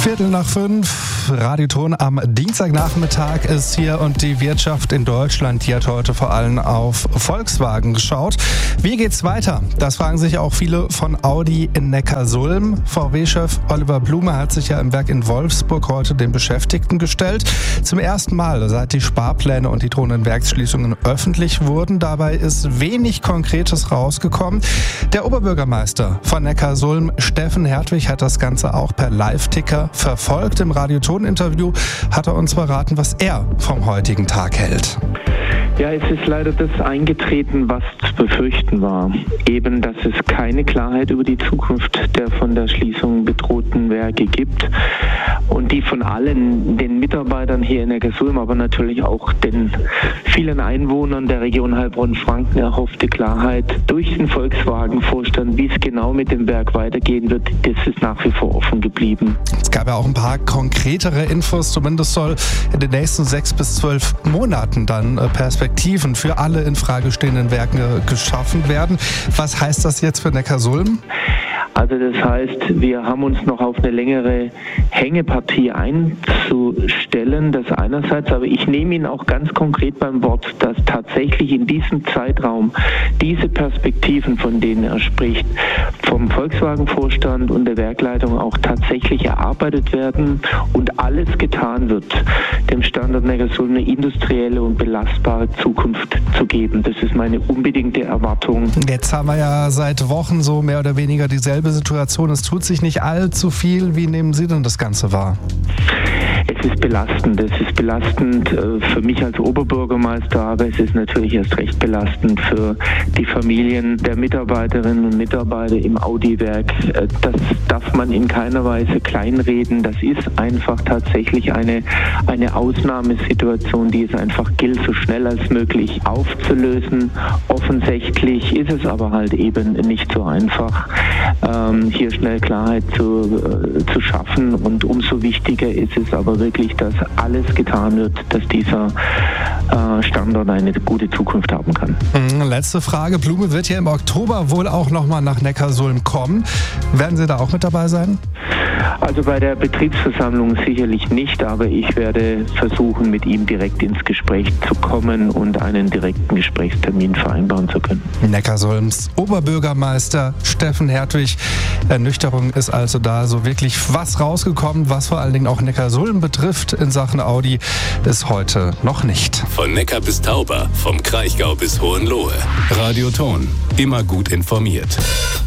4:45, Radioton am Dienstagnachmittag ist hier und die Wirtschaft in Deutschland, die hat heute vor allem auf Volkswagen geschaut. Wie geht's weiter? Das fragen sich auch viele von Audi in Neckarsulm. VW-Chef Oliver Blume hat sich ja im Werk in Wolfsburg heute den Beschäftigten gestellt. Zum ersten Mal, seit die Sparpläne und die drohenden Werksschließungen öffentlich wurden. Dabei ist wenig Konkretes rausgekommen. Der Oberbürgermeister von Neckarsulm, Steffen Hertwig, hat das Ganze auch per Live-Ticker verfolgt. Im Radioton-Interview hat er uns verraten, was er vom heutigen Tag hält. Ja, es ist leider das eingetreten, was zu befürchten war. Eben, dass es keine Klarheit über die Zukunft der von der Schließung bedrohten Werke gibt und die von allen, den Mitarbeitern hier in Neckarsulm, aber natürlich auch den vielen Einwohnern der Region Heilbronn-Franken erhoffte Klarheit durch den Volkswagen-Vorstand, wie es genau mit dem Werk weitergehen wird, das ist nach wie vor offen geblieben. Es gab ja auch ein paar konkretere Infos, zumindest soll in den nächsten 6 bis 12 Monaten dann Perspektiven für alle in Frage stehenden Werke geschaffen werden. Was heißt das jetzt für Neckarsulm? Also das heißt, wir haben uns noch auf eine längere Hängepartie einzustellen, das einerseits, aber ich nehme ihn auch ganz konkret beim Wort, dass tatsächlich in diesem Zeitraum diese Perspektiven, von denen er spricht, vom Volkswagen-Vorstand und der Werkleitung auch tatsächlich erarbeitet werden und alles getan wird, dem Standort Neckarsulm eine industrielle und belastbare Zukunft zu geben. Das ist meine unbedingte Erwartung. Jetzt haben wir ja seit Wochen so mehr oder weniger dieselbe Situation. Es tut sich nicht allzu viel. Wie nehmen Sie denn das Ganze wahr? Es ist belastend. Es ist belastend für mich als Oberbürgermeister, aber es ist natürlich erst recht belastend für die Familien der Mitarbeiterinnen und Mitarbeiter im Audi-Werk. Das darf man in keiner Weise kleinreden. Das ist einfach tatsächlich eine Ausnahmesituation, die es einfach gilt, so schnell als möglich aufzulösen. Offensichtlich ist es aber halt eben nicht so einfach, hier schnell Klarheit zu schaffen. Und umso wichtiger ist es aber wirklich, dass alles getan wird, dass dieser Standort eine gute Zukunft haben kann. Letzte Frage. Blume wird ja im Oktober wohl auch nochmal nach Neckarsulm kommen. Werden Sie da auch mit dabei sein? Also bei der Betriebsversammlung sicherlich nicht, aber ich werde versuchen, mit ihm direkt ins Gespräch zu kommen und einen direkten Gesprächstermin vereinbaren zu können. Neckarsulms Oberbürgermeister Steffen Hertwig. Ernüchterung ist also da. So wirklich was rausgekommen, was vor allen Dingen auch Neckarsulm betrifft in Sachen Audi, ist heute noch nicht. Von Neckar bis Tauber, vom Kraichgau bis Hohenlohe. Radioton, immer gut informiert.